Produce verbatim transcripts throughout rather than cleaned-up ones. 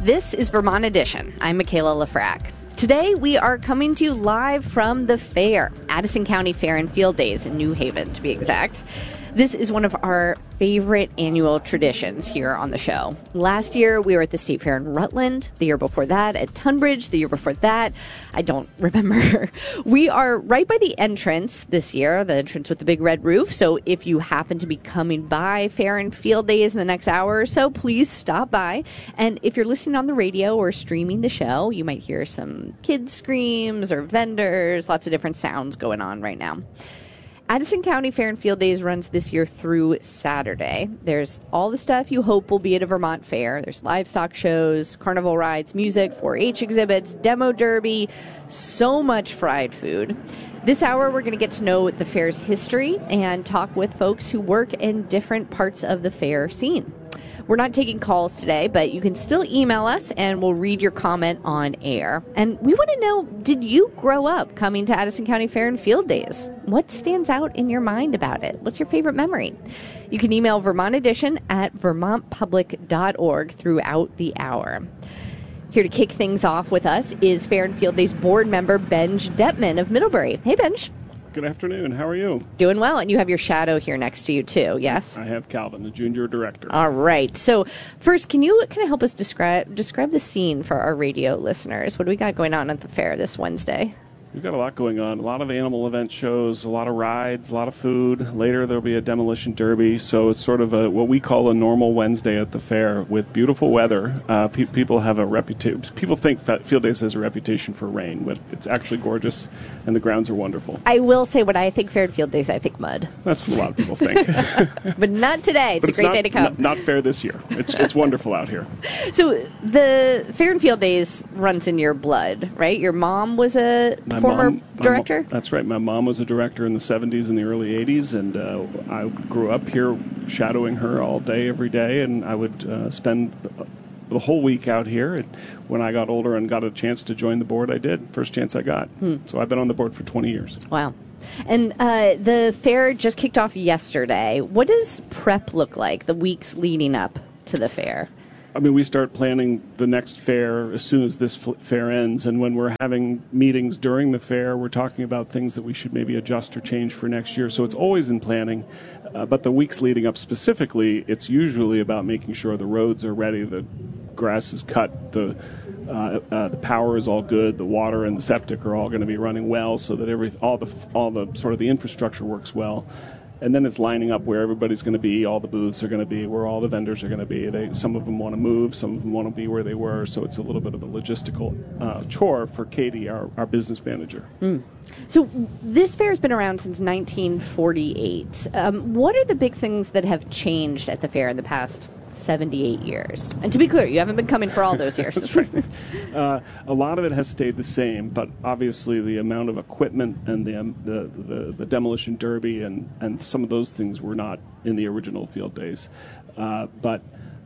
This is Vermont Edition. I'm Michaela Lafrac. Today, we are coming to you live from the fair, Addison County Fair and Field Days in New Haven, to be exact. This is one of our favorite annual traditions here on the show. Last year, we were at the State Fair in Rutland. The year before that, at Tunbridge. The year before that, I don't remember. We are right by the entrance this year, the entrance with the big red roof. So if you happen to be coming by Fair and Field Days in the next hour or so, please stop by. And if you're listening on the radio or streaming the show, you might hear some kids' screams or vendors, lots of different sounds going on right now. Addison County Fair and Field Days runs this year through Saturday. There's all the stuff you hope will be at a Vermont fair. There's livestock shows, carnival rides, music, four H exhibits, demo derby, so much fried food. This hour, we're going to get to know the fair's history and talk with folks who work in different parts of the fair scene. We're not taking calls today, but you can still email us and we'll read your comment on air. And we want to know, did you grow up coming to Addison County Fair and Field Days? What stands out in your mind about it? What's your favorite memory? You can email Vermont Edition at vermont public dot org throughout the hour. Here to kick things off with us is Fair and Field Days board member Benj Detman of Middlebury. Hey, Benj. Good afternoon. How are you? Doing well. And you have your shadow here next to you, too, yes? I have Calvin, the junior director. All right. So first, can you kind of help us describe describe the scene for our radio listeners? What do we got going on at the fair this Wednesday? We've got a lot going on. A lot of animal event shows, a lot of rides, a lot of food. Later there'll be a demolition derby. So it's sort of a what we call a normal Wednesday at the fair with beautiful weather. Uh, pe- people have a reputation. People think Field Days has a reputation for rain, but it's actually gorgeous, and the grounds are wonderful. I will say, when I think Fair and Field Days, I think mud. That's what a lot of people think. But not today. It's but a it's great not, day to come. Not, not fair this year. It's it's wonderful out here. So the Fair and Field Days runs in your blood, right? Your mom was a My former mom, director? Mom, that's right. My mom was a director in the seventies and the early eighties, and uh, I grew up here shadowing her all day, every day, and I would uh, spend the, the whole week out here. And when I got older and got a chance to join the board, I did. First chance I got. Hmm. So I've been on the board for twenty years. Wow. And uh, the fair just kicked off yesterday. What does prep look like the weeks leading up to the fair? I mean, we start planning the next fair as soon as this fair ends, and when we're having meetings during the fair, we're talking about things that we should maybe adjust or change for next year. So it's always in planning, uh, but the weeks leading up specifically, it's usually about making sure the roads are ready, the grass is cut, the uh, uh, the power is all good, the water and the septic are all going to be running well, so that every all the all the sort of the infrastructure works well. And then it's lining up where everybody's going to be, all the booths are going to be, where all the vendors are going to be. They, some of them want to move, some of them want to be where they were, so it's a little bit of a logistical uh, chore for Katie, our, our business manager. Mm. So this fair has been around since nineteen forty-eight. Um, what are the big things that have changed at the fair in the past seventy-eight years? And to be clear, you haven't been coming for all those years. That's right. Uh, a lot of it has stayed the same, but obviously the amount of equipment and the um, the, the, the demolition derby and, and some of those things were not in the original Field Days. Uh, but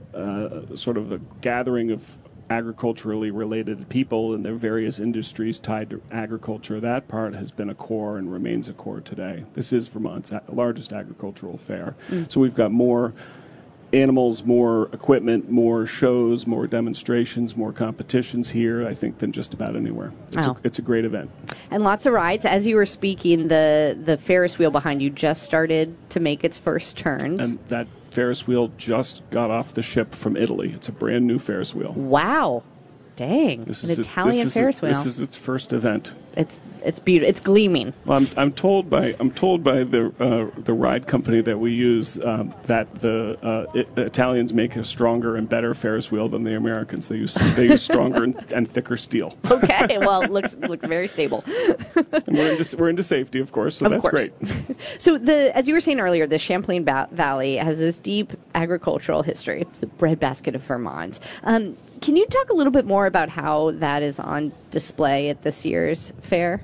uh, sort of a gathering of agriculturally related people and their various industries tied to agriculture, that part has been a core and remains a core today. This is Vermont's largest agricultural fair. Mm. So we've got more animals, more equipment, more shows, more demonstrations, more competitions here, I think, than just about anywhere. It's, wow. a, it's a great event. And lots of rides. As you were speaking, the, the Ferris wheel behind you just started to make its first turns. And that Ferris wheel just got off the ship from Italy. It's a brand new Ferris wheel. Wow. Dang. This An is Italian it, this Ferris is, wheel. This is its first event. It's it's beautiful. It's gleaming. Well, I'm I'm told by I'm told by the uh, the ride company that we use um, that the uh, it, Italians make a stronger and better Ferris wheel than the Americans. They use they use stronger and, and thicker steel. Okay, well, it looks looks very stable. And we're into we're into safety, of course, so of that's course. great. So the as you were saying earlier, the Champlain ba- Valley has this deep agricultural history. It's the breadbasket of Vermont. Um, Can you talk a little bit more about how that is on display at this year's fair?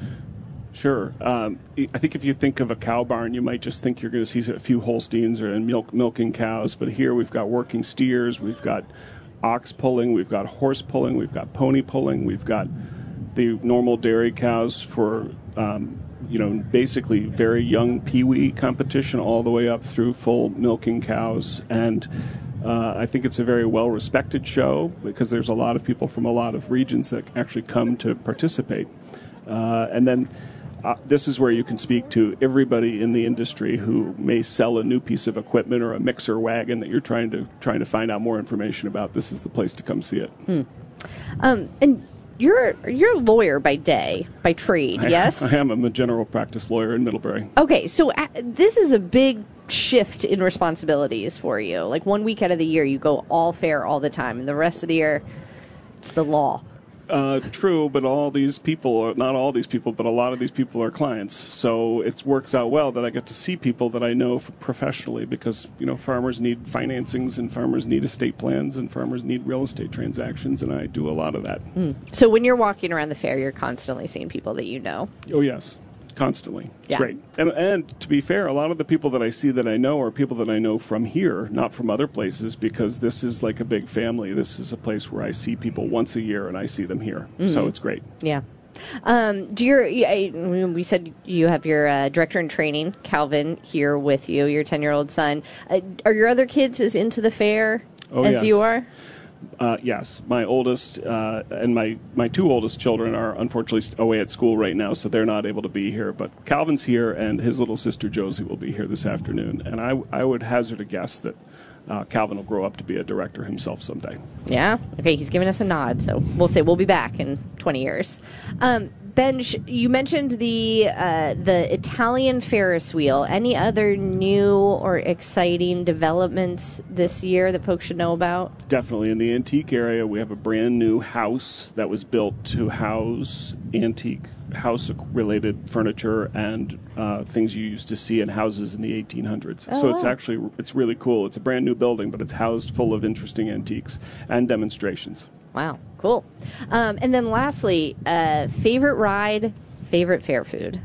Sure. Um, I think if you think of a cow barn, you might just think you're going to see a few Holsteins or milk milking cows. But here we've got working steers, we've got ox pulling, we've got horse pulling, we've got pony pulling, we've got the normal dairy cows for, um, you know, basically very young peewee competition all the way up through full milking cows. And Uh, I think it's a very well-respected show because there's a lot of people from a lot of regions that actually come to participate. Uh, and then uh, this is where you can speak to everybody in the industry who may sell a new piece of equipment or a mixer wagon that you're trying to trying to find out more information about. This is the place to come see it. Hmm. Um, and you're you're a lawyer by day, by trade, I, yes? I am. I'm a general practice lawyer in Middlebury. Okay, so uh, this is a big shift in responsibilities for you. Like one week out of the year, you go all fair all the time, and the rest of the year, it's the law. Uh, true, but all these people, not all these people, but a lot of these people are clients. So it works out well that I get to see people that I know professionally because, you know, farmers need financings and farmers need estate plans and farmers need real estate transactions, and I do a lot of that. Mm. So when you're walking around the fair, you're constantly seeing people that you know. Oh, yes. Constantly. It's yeah. great. And, and to be fair, a lot of the people that I see that I know are people that I know from here, not from other places, because this is like a big family. This is a place where I see people once a year and I see them here. Mm-hmm. So it's great. Yeah. Um, do your, we said you have your uh, director in training, Calvin, here with you, your ten-year-old son. Uh, are your other kids as into the fair oh, as yes. you are? Uh, yes, my oldest uh, and my, my two oldest children are unfortunately away at school right now, so they're not able to be here. But Calvin's here, and his little sister Josie will be here this afternoon. And I, I would hazard a guess that uh, Calvin will grow up to be a director himself someday. Yeah? Okay, he's giving us a nod, so we'll say we'll be back in twenty years. Um, Benj, you mentioned the uh, the Italian Ferris wheel. Any other new or exciting developments this year that folks should know about? Definitely. In the antique area, we have a brand new house that was built to house antique house-related furniture and uh, things you used to see in houses in the eighteen hundreds. Oh, so wow. it's actually, it's really cool. It's a brand new building, but it's housed full of interesting antiques and demonstrations. Wow, cool. Um, and then lastly, uh, favorite ride, favorite fair food?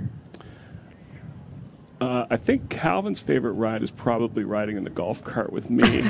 Uh, I think Calvin's favorite ride is probably riding in the golf cart with me.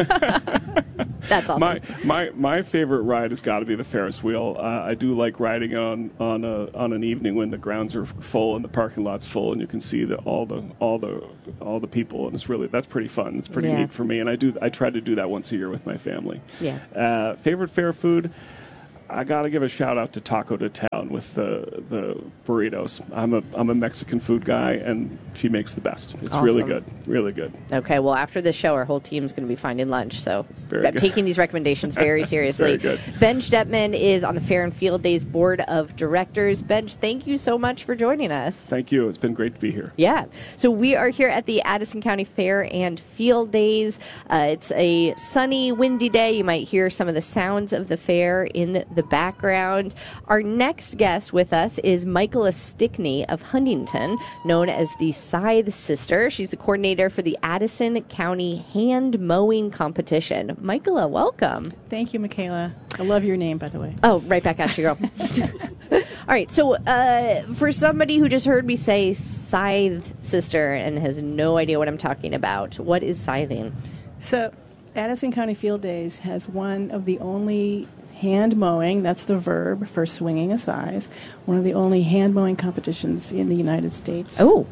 That's awesome. My my my favorite ride has got to be the Ferris wheel. Uh, I do like riding on on a on an evening when the grounds are full and the parking lot's full, and you can see the all the all the all the people, and it's really that's pretty fun. It's pretty yeah. neat for me, and I do I try to do that once a year with my family. Yeah. Uh, favorite fair food. I got to give a shout out to Taco de Town with the the burritos. I'm a I'm a Mexican food guy, and she makes the best. It's awesome. really good, really good. Okay, well, after this show, our whole team's going to be finding lunch, so very I'm good. taking these recommendations very seriously. Very good. Benj Detman is on the Fair and Field Days Board of Directors. Benj, thank you so much for joining us. Thank you. It's been great to be here. Yeah. So we are here at the Addison County Fair and Field Days. Uh, it's a sunny, windy day. You might hear some of the sounds of the fair in the background. Our next guest with us is Michaela Stickney of Huntington, known as the Scythe Sister. She's the coordinator for the Addison County Hand Mowing Competition. Michaela, welcome. Thank you, Michaela. I love your name, by the way. Oh, right back at you, girl. All right, so uh, for somebody who just heard me say Scythe Sister and has no idea what I'm talking about, what is scything? So, Addison County Field Days has one of the only hand mowing, that's the verb for swinging a scythe, one of the only hand mowing competitions in the United States. Oh.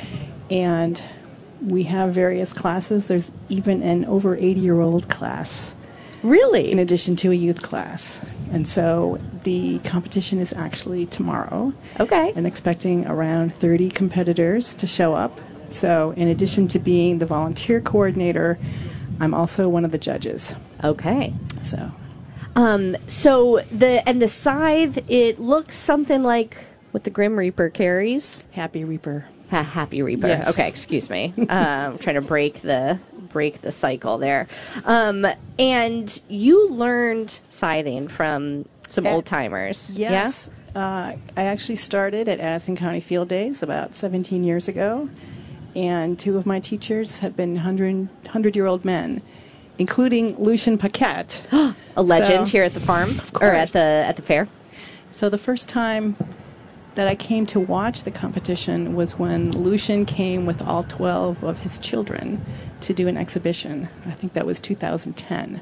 And we have various classes. There's even an over eighty-year-old class. Really? In addition to a youth class. And so the competition is actually tomorrow. Okay. I'm expecting around thirty competitors to show up. So in addition to being the volunteer coordinator, I'm also one of the judges. Okay. So... Um, so the and the scythe, it looks something like what the Grim Reaper carries. Happy Reaper. Ha, Happy Reaper. Yes. Okay, excuse me. um, trying to break the break the cycle there. Um, and you learned scything from some Uh, old timers. Yes. Yeah? Uh, I actually started at Addison County Field Days about seventeen years ago, and two of my teachers have been hundred-year-old men, including Lucien Paquette. A legend so, here at the farm, of course. or at the at the fair. So the first time that I came to watch the competition was when Lucien came with all twelve of his children to do an exhibition. I think that was two thousand ten.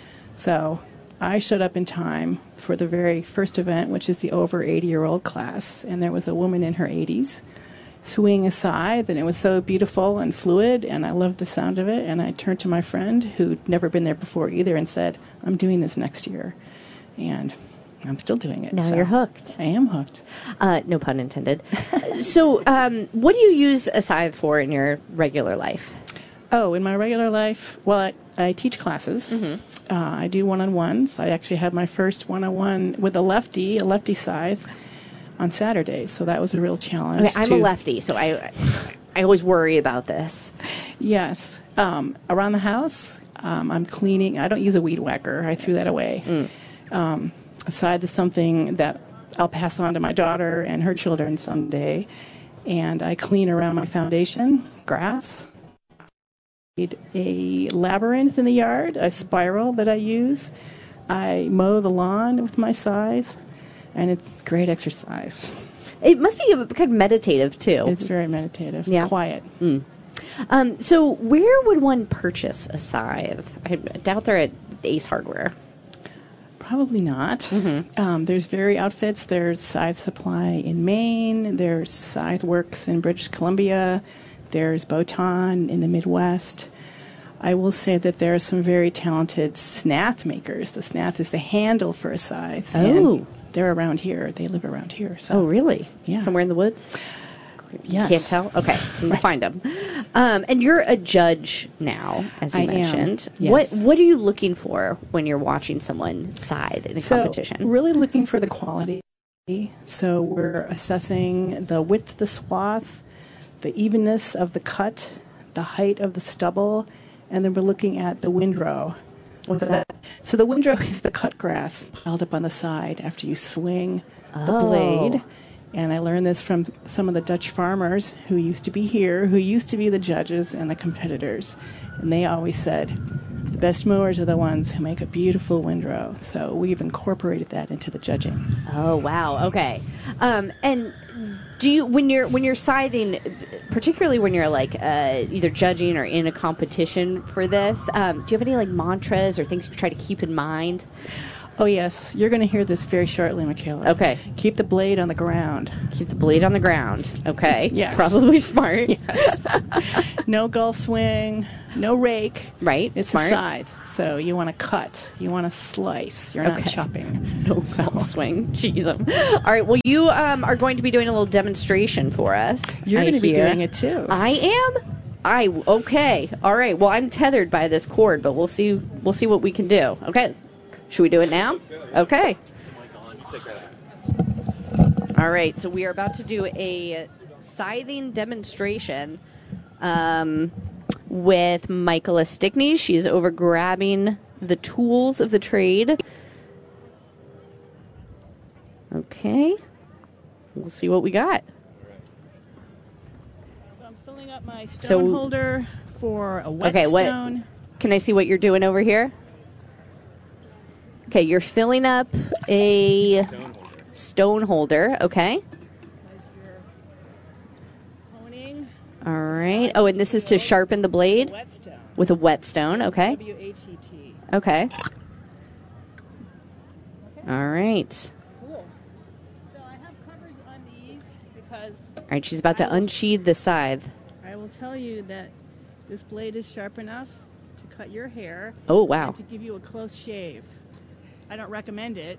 So I showed up in time for the very first event, which is the over eighty-year-old class, and there was a woman in her eighties swing a scythe, and it was so beautiful and fluid, and I loved the sound of it. And I turned to my friend who'd never been there before either and said, I'm doing this next year. And I'm still doing it. Now so you're hooked. I am hooked. Uh, no pun intended. So um, what do you use a scythe for in your regular life? Oh, in my regular life, well, I, I teach classes. Mm-hmm. Uh, I do one-on-ones. I actually had my first one-on-one with a lefty, a lefty scythe, on Saturday. So that was a real challenge. Okay, I'm to, a lefty, so I I always worry about this. Yes. Um, around the house, um, I'm cleaning. I don't use a weed whacker. I threw that away. Mm. Um, a scythe is something that I'll pass on to my daughter and her children someday. And I clean around my foundation, grass. A labyrinth in the yard, a spiral that I use. I mow the lawn with my scythe, and it's great exercise. It must be a, kind of meditative, too. It's very meditative, yeah. quiet. Mm. Um, so where would one purchase a scythe? I doubt they're at Ace Hardware. Probably not. Mm-hmm. Um, there's very outfits. There's Scythe Supply in Maine. There's Scythe Works in British Columbia. There's Botan in the Midwest. I will say that there are some very talented snath makers. The snath is the handle for a scythe. Oh. And they're around here. They live around here. So. Oh, really? Yeah. Somewhere in the woods? Yes. Can't tell? Okay. We'll Right. find them. Um, and you're a judge now, as you I mentioned. am. Yes. What What are you looking for when you're watching someone scythe in a so competition? Really looking for the quality. So we're assessing the width of the swath, the evenness of the cut, the height of the stubble, and then we're looking at the windrow. What's the, that? So the windrow is the cut grass piled up on the side after you swing the Oh. blade. And I learned this from some of the Dutch farmers who used to be here, who used to be the judges and the competitors. And they always said, the best mowers are the ones who make a beautiful windrow. So we've incorporated that into the judging. Oh, wow. Okay. Um, and do you, when you're when you're scything, particularly when you're like uh, either judging or in a competition for this, um, do you have any like mantras or things you try to keep in mind? Oh, yes. You're going to hear this very shortly, Michaela. Okay. Keep the blade on the ground. Keep the blade on the ground. Okay. Yes. Probably smart. Yes. No gull swing, no rake. Right. It's smart. a scythe. So you want to cut. You want to slice. You're Okay. not chopping. No gull swing. Jeez. um, All right. Well, you um, are going to be doing a little demonstration for us. You're I going to be hear. doing it too. I am. I okay. All right. Well, I'm tethered by this cord, but we'll see. We'll see what we can do. Okay. Should we do it now? Okay. All right. So we are about to do a scything demonstration um, with Michaela Stickney. She's over grabbing the tools of the trade. Okay. We'll see what we got. So I'm filling up my stone So- holder for a Okay, what- whetstone. Can I see what you're doing over here? Okay, you're filling up a stone holder. Okay. Honing All right. Oh, and this is to sharpen the blade whetstone. with a whetstone. Okay. W H E T. Okay. All right. Cool. So I have covers on these because All right. She's about to unsheathe the scythe. I will tell you that this blade is sharp enough to cut your hair Oh, wow. and to give you a close shave. I don't recommend it.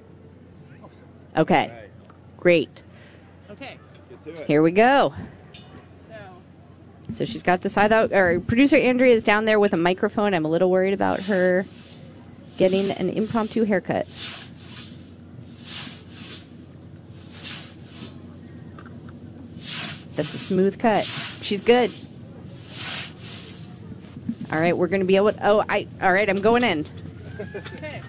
Okay. Great. Okay. Here we go. So So she's got the scythe out. Or producer Andrea is down there with a microphone. I'm a little worried about her getting an impromptu haircut. That's a smooth cut. She's good. All right, we're going to be able to, oh, I, all right, I'm going in. okay.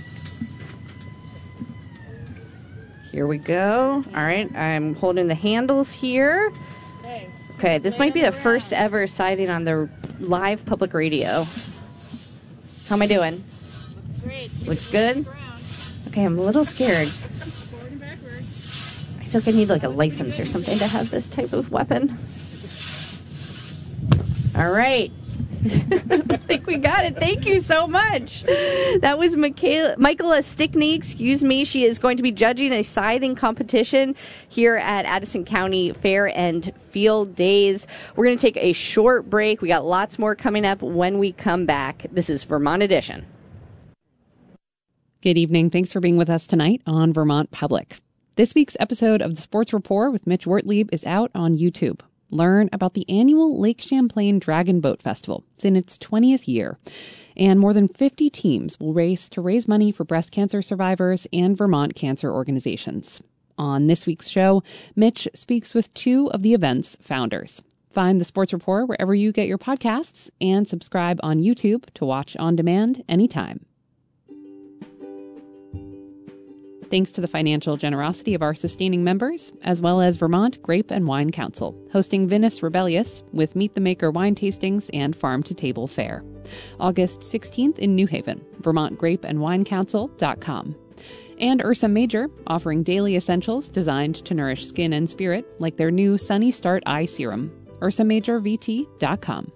Here we go. All right, I'm holding the handles here. Okay. Okay, this might be the first ever scything on the live public radio. How am I doing? Looks great. Looks good? Okay, I'm a little scared. Forward and backward. I feel like I need like a license or something to have this type of weapon. All right, I think we got it. Thank you so much. That was Michaela, Michaela Stickney, excuse me. She is going to be judging a scything competition here at Addison County Fair and Field Days. We're going to take a short break. We got lots more coming up when we come back. This is Vermont Edition. Good evening. Thanks for being with us tonight on Vermont Public. This week's episode of the Sports Report with Mitch Wortlieb is out on YouTube. Learn about the annual Lake Champlain Dragon Boat Festival. It's in its twentieth year. And more than fifty teams will race to raise money for breast cancer survivors and Vermont cancer organizations. On this week's show, Mitch speaks with two of the event's founders. Find the Sports Report wherever you get your podcasts and subscribe on YouTube to watch on demand anytime. Thanks to the financial generosity of our sustaining members, as well as Vermont Grape and Wine Council, hosting Vinous Rebellious with Meet the Maker wine tastings and farm-to-table fare. August sixteenth in New Haven, vermont grape and wine council dot com. And Ursa Major, offering daily essentials designed to nourish skin and spirit, like their new Sunny Start Eye Serum. ursa major v t dot com.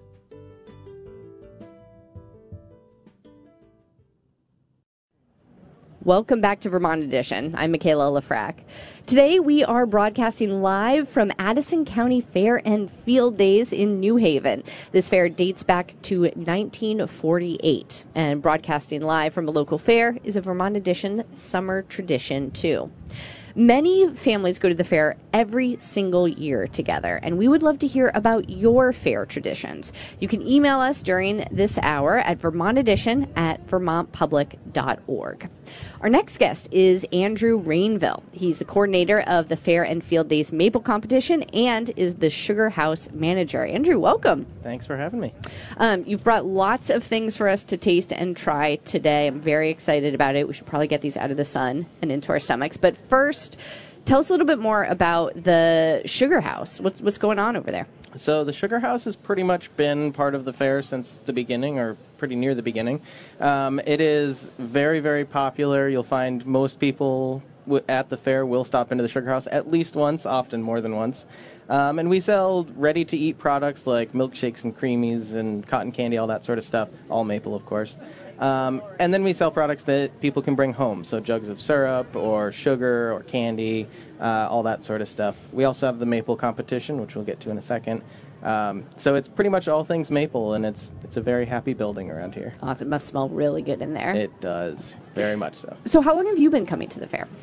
Welcome back to Vermont Edition. I'm Michaela Lafrac. Today we are broadcasting live from Addison County Fair and Field Days in New Haven. This fair dates back to nineteen forty-eight, and broadcasting live from a local fair is a Vermont Edition summer tradition too. Many families go to the fair every single year together, and we would love to hear about your fair traditions. You can email us during this hour at vermont edition at vermont public dot org. Our next guest is Andrew Rainville. He's the coordinator of the Fair and Field Days Maple Competition and is the Sugar House manager. Andrew, welcome. Thanks for having me. Um, you've brought lots of things for us to taste and try today. I'm very excited about it. We should probably get these out of the sun and into our stomachs. But first, tell us a little bit more about the Sugar House. What's what's going on over there? So the Sugar House has pretty much been part of the fair since the beginning, or pretty near the beginning. Um, it is very, very popular. You'll find most people w- at the fair will stop into the Sugar House at least once, often more than once. Um, and we sell ready-to-eat products like milkshakes and creamies and cotton candy, all that sort of stuff, all maple, of course. Um, and then we sell products that people can bring home, so jugs of syrup or sugar or candy, uh, all that sort of stuff. We also have the maple competition, which we'll get to in a second. Um, so it's pretty much all things maple, and it's it's a very happy building around here. Awesome. It must smell really good in there. It does, very much so. So how long have you been coming to the fair?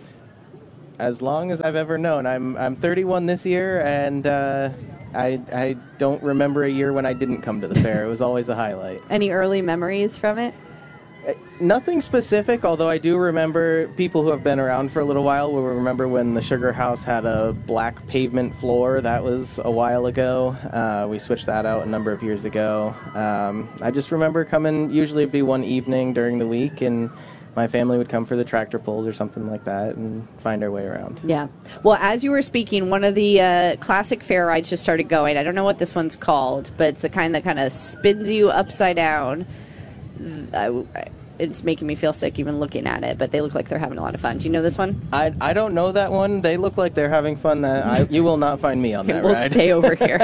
As long as I've ever known. I'm I'm thirty-one this year, and uh, I I don't remember a year when I didn't come to the fair. It was always a highlight. Any early memories from it? Nothing specific, although I do remember people who have been around for a little while will remember when the Sugar House had a black pavement floor. That was a while ago. Uh, we switched that out a number of years ago. Um, I just remember coming, usually it'd be one evening during the week, and my family would come for the tractor pulls or something like that and find our way around. Yeah. Well, as you were speaking, one of the uh, classic fair rides just started going. I don't know what this one's called, but it's the kind that kind of spins you upside down. I, I, it's making me feel sick even looking at it, but they look like they're having a lot of fun. Do you know this one? I, I don't know that one. They look like they're having fun. That I, you will not find me on that we'll ride. We'll stay over here.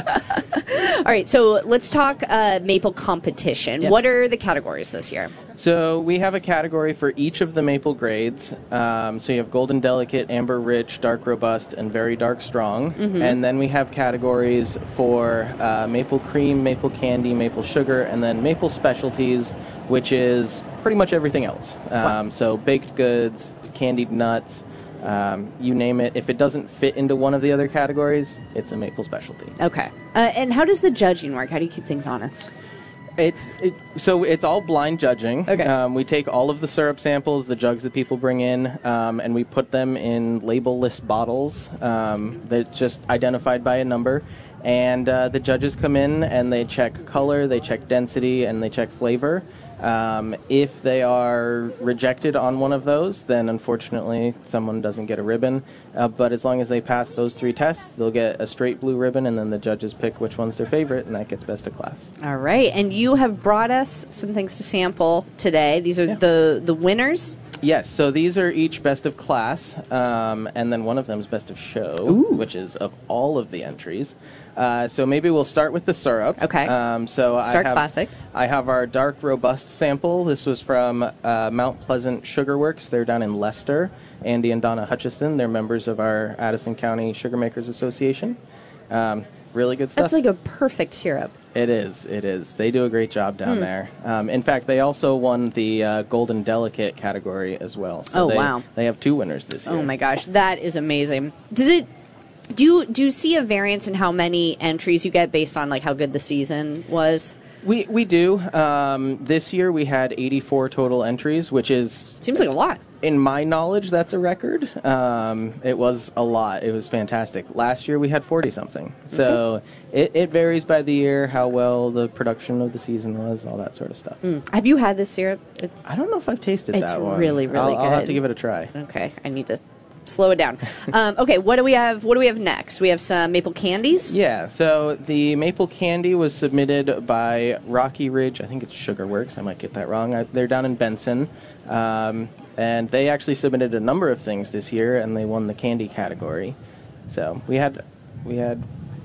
All right, so let's talk uh, maple competition. Yep. What are the categories this year? So we have a category for each of the maple grades. Um, so you have Golden Delicate, Amber Rich, Dark Robust, and Very Dark Strong. Mm-hmm. And then we have categories for uh, Maple Cream, Maple Candy, Maple Sugar, and then Maple Specialties, which is pretty much everything else. Um, so baked goods, candied nuts, um, you name it. If it doesn't fit into one of the other categories, it's a maple specialty. Okay. Uh, and how does the judging work? How do you keep things honest? It's it, so it's all blind judging. Okay. Um, we take all of the syrup samples, the jugs that people bring in, um, and we put them in label-less bottles um, that's just identified by a number. And uh, the judges come in and they check color, they check density, and they check flavor. Um, if they are rejected on one of those, then unfortunately someone doesn't get a ribbon. Uh, but as long as they pass those three tests, they'll get a straight blue ribbon, and then the judges pick which one's their favorite, and that gets best of class. All right. And you have brought us some things to sample today. These are yeah. the, the winners? Yes, so these are each best of class, um, and then one of them is best of show, Ooh. which is of all of the entries. Uh, so maybe we'll start with the syrup. Okay. Um, so Start I have, classic. I have our dark robust sample. This was from uh, Mount Pleasant Sugar Works. They're down in Leicester. Andy and Donna Hutchison. They're members of our Addison County Sugar Makers Association. Um, really good stuff. That's like a perfect syrup. It is. It is. They do a great job down Mm. there. Um, in fact, they also won the uh, Golden Delicate category as well. So Oh, they, wow. They have two winners this year. Oh my gosh, that is amazing. Does it? Do you do you see a variance in how many entries you get based on like how good the season was? We we do. Um, this year we had eighty-four total entries, which is, Seems like a lot. in my knowledge, that's a record. Um, it was a lot. It was fantastic. Last year we had forty-something. So it, it varies by the year, how well the production of the season was, all that sort of stuff. Mm. Have you had this syrup? It's, I don't know if I've tasted It's that one. really, really I'll, I'll have good. to give it a try. okay, I need to slow it down. um, okay, what do we have? What do we have next? We have some maple candies. Yeah, so the maple candy was submitted by Rocky Ridge. I think it's Sugar Works. I might get that wrong. I, they're down in Benson. Um, and they actually submitted a number of things this year, and they won the candy category. So we had we had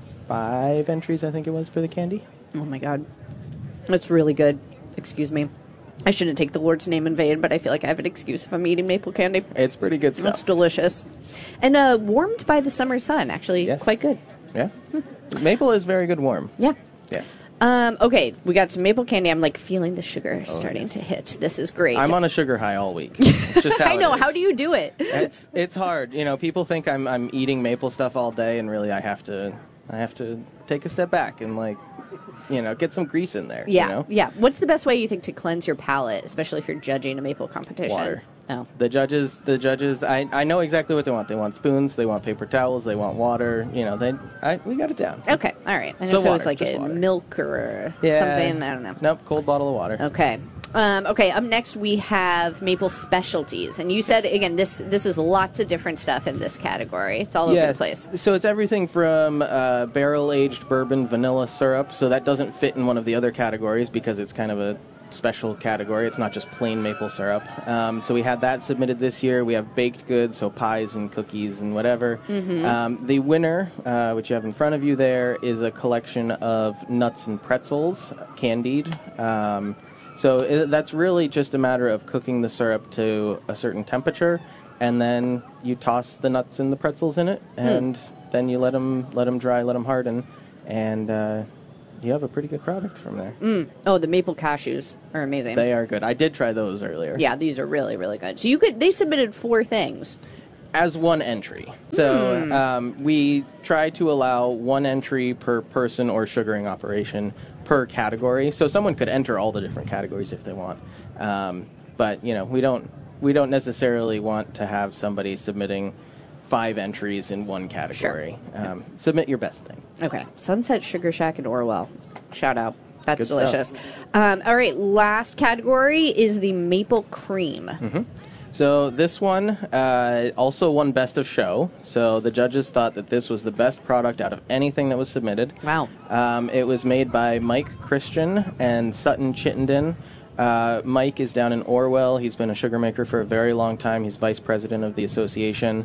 five entries, I think it was, for the candy. Oh my god, that's really good. Excuse me. I shouldn't take the Lord's name in vain, but I feel like I have an excuse if I'm eating maple candy. It's pretty good That's stuff. delicious. And uh, warmed by the summer sun, actually Yes. quite good. Yeah. Maple is very good warm. Yeah. Yes. Um, okay, we got some maple candy. I'm like feeling the sugar starting yes. to hit. This is great. I'm on a sugar high all week. It's just how I know. it is. How do you do it? It's it's hard. You know, people think I'm I'm eating maple stuff all day, and really I have to I have to take a step back and like, you know, get some grease in there. Yeah, You know? yeah. What's the best way you think to cleanse your palate, especially if you're judging a maple competition? Water. Oh, The judges, the judges, I, I know exactly what they want. They want spoons, they want paper towels, they want water. You know, they I, we got it down. okay, all right. I know So if it was water, like just a water. milk or Yeah. something. I don't know. Nope, cold bottle of water. Okay. Um, okay. Up next, we have maple specialties, and you said again, this this is lots of different stuff in this category. It's all over the place. So it's everything from uh, barrel-aged bourbon vanilla syrup. So that doesn't fit in one of the other categories because it's kind of a special category. It's not just plain maple syrup. Um, so we had that submitted this year. We have baked goods, so pies and cookies and whatever. Mm-hmm. Um, the winner, uh, which you have in front of you there, is a collection of nuts and pretzels, candied. Um, so it, that's really just a matter of cooking the syrup to a certain temperature, and then you toss the nuts and the pretzels in it, and mm. then you let them let them dry, let them harden, and uh, you have a pretty good product from there. Mm. Oh, the maple cashews are amazing. They are good. I did try those earlier. Yeah, these are really, really good. So you could. They submitted four things. As one entry. So Mm. um, we try to allow one entry per person or sugaring operation per category. So someone could enter all the different categories if they want. Um, but, you know, we don't we don't necessarily want to have somebody submitting five entries in one category. Sure. Um, submit your best thing. Okay. Sunset Sugar Shack in Orwell. Shout out. That's Good delicious. stuff. Um, all right. Last category is the maple cream. Mm-hmm. So this one uh, also won Best of Show. So the judges thought that this was the best product out of anything that was submitted. Wow. Um, it was made by Mike Christian and Sutton Chittenden. Uh, Mike is down in Orwell. He's been a sugar maker for a very long time. He's vice president of the association,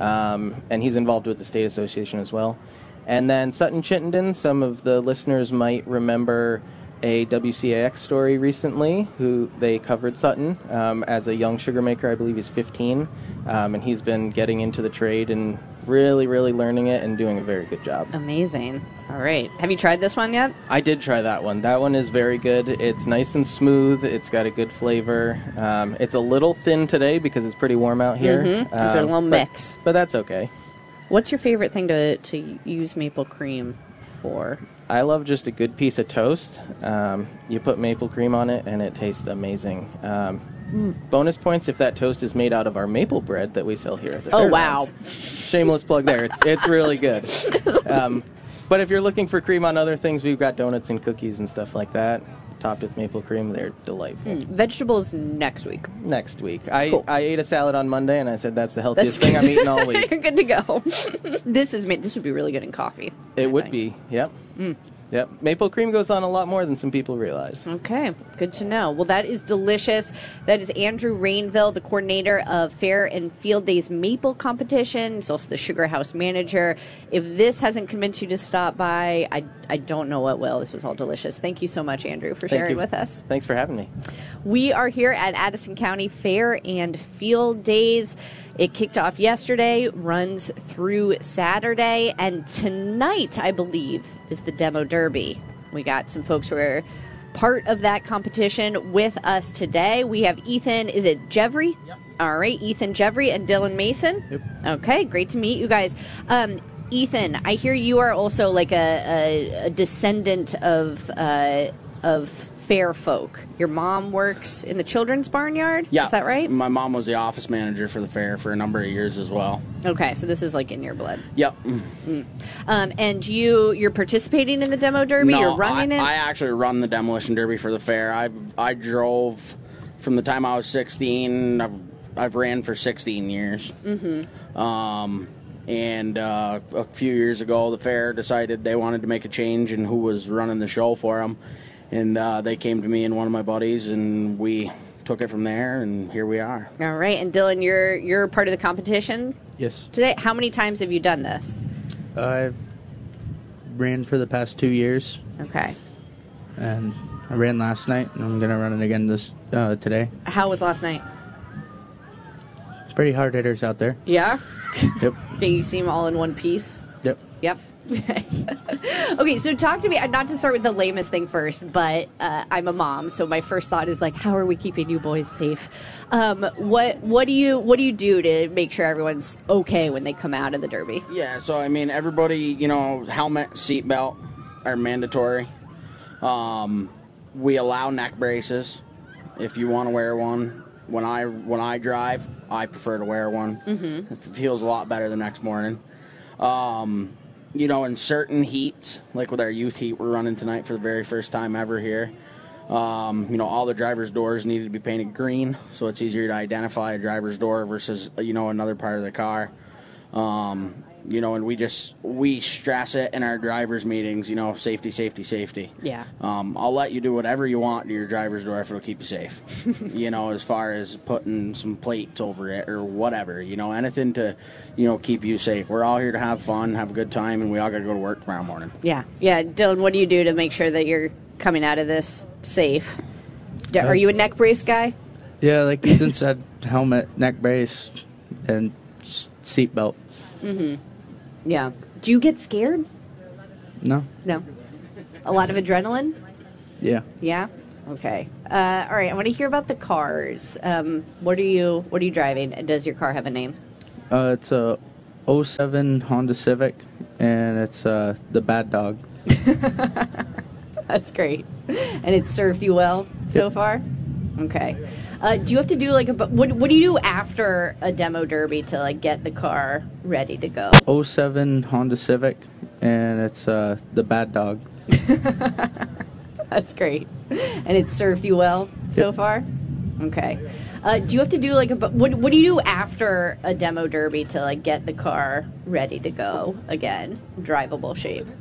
um, and he's involved with the state association as well. And then Sutton Chittenden, some of the listeners might remember a W C A X story recently, who they covered Sutton um, as a young sugar maker. I believe he's fifteen, um, and he's been getting into the trade and really, really learning it and doing a very good job. Amazing. All right. Have you tried this one yet? I did try that one. That one is very good. It's nice and smooth. It's got a good flavor. Um, it's a little thin today because it's pretty warm out here. Mm-hmm. It's Um, a little but- mix. But that's okay. What's your favorite thing to to use maple cream for? I love just a good piece of toast. Um, you put maple cream on it, and it tastes amazing. Um, Mm. Bonus points if that toast is made out of our maple bread that we sell here at the Oh, Fairgrounds. wow. Shameless plug there. It's it's really good. Um, but if you're looking for cream on other things, we've got donuts and cookies and stuff like that, topped with maple cream. They're delightful. Mm. Vegetables next week. Next week. I, Cool. I ate a salad on Monday, and I said that's the healthiest That's thing I'm eating all week. You're good to go. This is ma- this would be really good in coffee. It I would think. be, yep. Mm. Yep. Maple cream goes on a lot more than some people realize. Okay, good to know. Well, that is delicious. That is Andrew Rainville, the coordinator of Fair and Field Days Maple Competition. He's also the Sugar House manager. If this hasn't convinced you to stop by, I, I don't know what will. This was all delicious. Thank you so much, Andrew, for Thank sharing you. with us. Thanks for having me. We are here at Addison County Fair and Field Days. It kicked off yesterday, runs through Saturday, and tonight, I believe, is the Demo Derby. We got some folks who are part of that competition with us today. We have Ethan, is it Jevry? Yep. All right, Ethan Jevry and Dylan Mason. Yep. Okay, great to meet you guys. Um, Ethan, I hear you are also like a, a, a descendant of uh, of fair folk. Your mom works in the children's barnyard? Yeah. Is that right? My mom was the office manager for the fair for a number of years as well. Okay, so this is like in your blood. Yep. Mm. Um, and you, you're participating in the Demo Derby? No, you're running I, it? I actually run the Demolition Derby for the fair. I I drove from the time I was sixteen. I've, I've ran for sixteen years. Mm-hmm. Um, and uh, a few years ago, the fair decided they wanted to make a change in who was running the show for them. And uh, they came to me and one of my buddies, and we took it from there, and here we are. All right, and Dylan, you're you're part of the competition Yes. today. How many times have you done this? I've ran for the past two years, Okay. and I ran last night, and I'm going to run it again this uh, today. How was last night? Pretty hard hitters out there. Yeah? Yep. Okay, you seem all in one piece. Yep. Yep. Okay, so talk to me, not to start with the lamest thing first, but uh, I'm a mom, so my first thought is like, how are we keeping you boys safe? Um, what what do you what do you do to make sure everyone's okay when they come out of the Derby? Yeah, so I mean, everybody, you know, helmet, seatbelt are mandatory. Um, we allow neck braces if you want to wear one. When I when I drive, I prefer to wear one. Mm-hmm. It feels a lot better the next morning. Um, you know, in certain heats, like with our youth heat we're running tonight for the very first time ever here, um, you know, all the driver's doors needed to be painted green, so it's easier to identify a driver's door versus, you know, another part of the car. Um, you know, and we just, we stress it in our driver's meetings, you know, safety, safety, safety. Yeah. Um, I'll let you do whatever you want to your driver's door if it'll keep you safe. You know, as far as putting some plates over it or whatever, you know, anything to, you know, keep you safe. We're all here to have fun, have a good time, and we all got to go to work tomorrow morning. Yeah. Yeah. Dylan, what do you do to make sure that you're coming out of this safe? D- Are you a neck brace guy? Yeah, like Ethan said, helmet, neck brace, and s- seatbelt. Mm-hmm. Yeah. Do you get scared? No? No. A lot of adrenaline? Yeah. Yeah? Okay. Uh, all right. I want to hear about the cars. Um, what are you What are you driving? And does your car have a name? Uh, it's a oh seven Honda Civic, and it's uh, the Bad Dog. That's great. And it's served you well so Yep. far? Okay. Uh, do you have to do like a what? What do you do after a demo derby to like get the car ready to go? oh seven Honda Civic, and it's uh, the Bad Dog. That's great. And it's served you well so Yep. far? Okay. Uh, do you have to do like a what? What do you do after a demo derby to like get the car ready to go again, drivable shape?